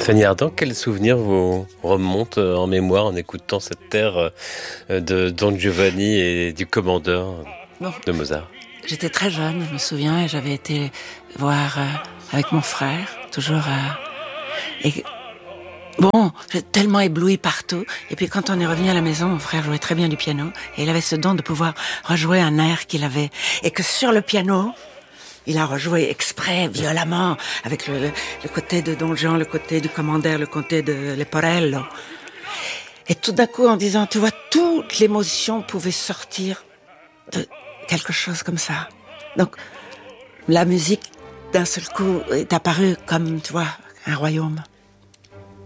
Fanny Ardant, quel souvenir vous remonte en mémoire en écoutant cette air de Don Giovanni et du Commandeur de Mozart? J'étais très jeune, je me souviens, et j'avais été voir avec mon frère, toujours. Et bon, j'étais tellement éblouie partout. Et puis quand on est revenu à la maison, mon frère jouait très bien du piano, et il avait ce don de pouvoir rejouer un air qu'il avait, et que sur le piano, il a rejoué exprès, violemment, avec le côté de Don Juan, le côté du Commandeur, le côté de Leporello. Et tout d'un coup, en disant, tu vois, toute l'émotion pouvait sortir de quelque chose comme ça. Donc, la musique, d'un seul coup, est apparue comme, tu vois, un royaume.